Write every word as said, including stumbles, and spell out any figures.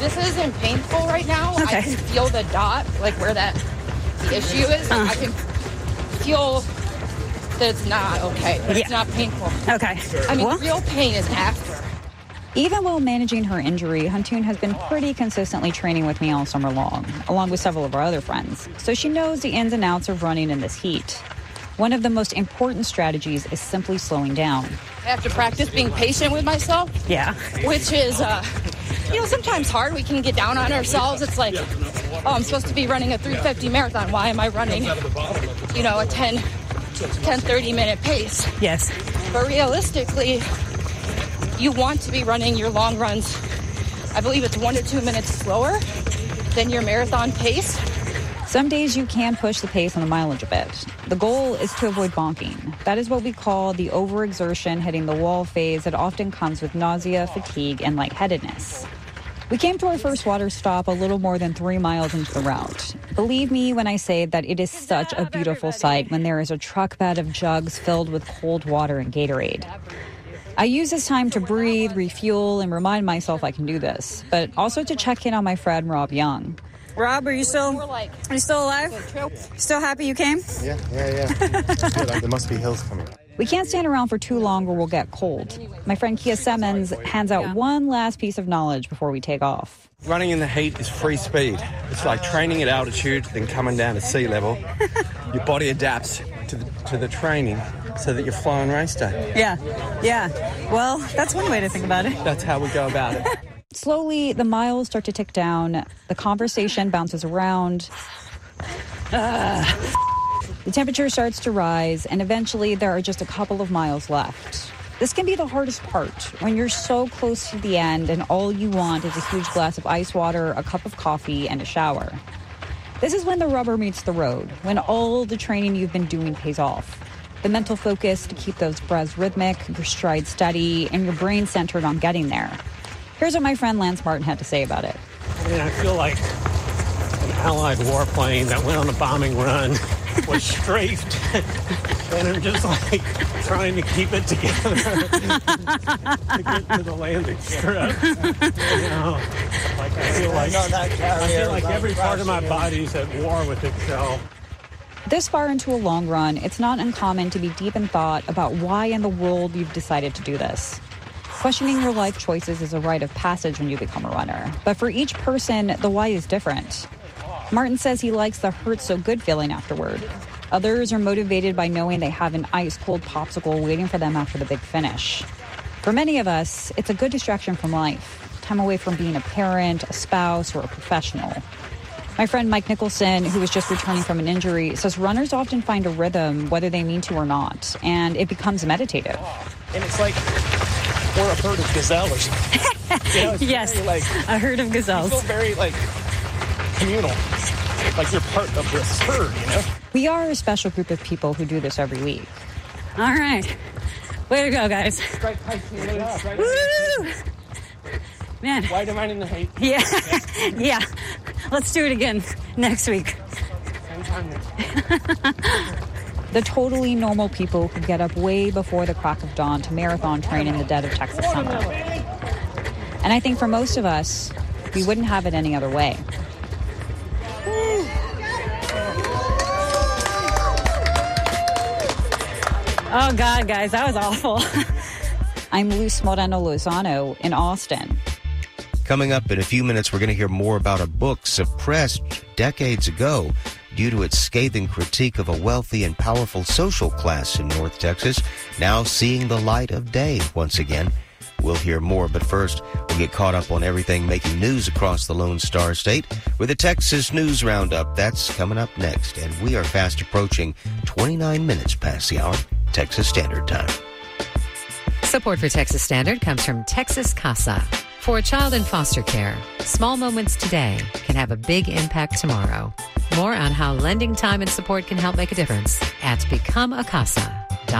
this isn't painful right now. Okay. I can feel the dot, like where that issue is. Uh. I can feel that it's not okay, but Yeah. it's not painful. Okay. I mean, Well, the real pain is after. even while managing her injury, Huntoon has been pretty consistently training with me all summer long, along with several of our other friends. So she knows the ins and outs of running in this heat. One of the most important strategies is simply slowing down. I have to practice being patient with myself. Yeah. Which is, uh, you know, sometimes hard. We can get down on ourselves. It's like, oh, I'm supposed to be running a three fifty marathon. Why am I running, you know, a ten, ten, thirty minute pace? Yes. But realistically, you want to be running your long runs. I believe it's one to two minutes slower than your marathon pace. Some days you can push the pace on the mileage a bit. The goal is to avoid bonking. That is what we call the overexertion hitting the wall phase that often comes with nausea, fatigue, and lightheadedness. We came to our first water stop a little more than three miles into the route. Believe me when I say that it is such a beautiful sight when there is a truck bed of jugs filled with cold water and Gatorade. I use this time to breathe, refuel, and remind myself I can do this, but also to check in on my friend Rob Young. Rob, are you still, are you still alive? Still happy you came? Yeah, yeah, yeah. Good. There must be hills coming. We can't stand around for too long or we'll get cold. My friend Kia Simmons hands out one last piece of knowledge before we take off. Running in the heat is free speed. It's like training at altitude, then coming down to sea level. Your body adapts to the, to the training so that you're flying race day. Yeah, yeah. Well, that's one way to think about it. That's how we go about it. Slowly, the miles start to tick down. The conversation bounces around. Uh, the temperature starts to rise, and eventually there are just a couple of miles left. This can be the hardest part, when you're so close to the end and all you want is a huge glass of ice water, a cup of coffee, and a shower. This is when the rubber meets the road, when all the training you've been doing pays off. The mental focus to keep those breaths rhythmic, your stride steady, and your brain centered on getting there. Here's what my friend Lance Martin had to say about it. I mean, I feel like an Allied warplane that went on a bombing run was strafed, and I'm just like trying to keep it together to get to the landing strip. You know, like I feel like I feel like every part of my body's at war with itself. This far into a long run, it's not uncommon to be deep in thought about why in the world you've decided to do this. Questioning your life choices is a rite of passage when you become a runner. But for each person, the why is different. Martin says he likes the hurt so good feeling afterward. Others are motivated by knowing they have an ice-cold popsicle waiting for them after the big finish. For many of us, it's a good distraction from life, time away from being a parent, a spouse, or a professional. My friend Mike Nicholson, who was just returning from an injury, says runners often find a rhythm, whether they mean to or not, and it becomes meditative. And it's like we're a herd of gazelles. You know, yes, very, like, a herd of gazelles. You feel very, like, communal. Like you're part of this herd, you know? We are a special group of people who do this every week. All right. Way to go, guys. Woo! Man. Why am I in the hate? Yeah. Yeah. Let's do it again next week. Same time next The totally normal people who get up way before the crack of dawn to marathon train in the dead of Texas summer. And I think for most of us, we wouldn't have it any other way. Oh, God, guys, that was awful. I'm Luz Moreno Lozano in Austin. Coming up in a few minutes, we're going to hear more about a book suppressed decades ago due to its scathing critique of a wealthy and powerful social class in North Texas, now seeing the light of day once again. We'll hear more, but first, we'll get caught up on everything making news across the Lone Star State with the Texas News Roundup. That's coming up next, and we are fast approaching twenty-nine minutes past the hour, Texas Standard Time. Support for Texas Standard comes from Texas Casa. For a child in foster care, small moments today can have a big impact tomorrow. More on how lending time and support can help make a difference at become a casa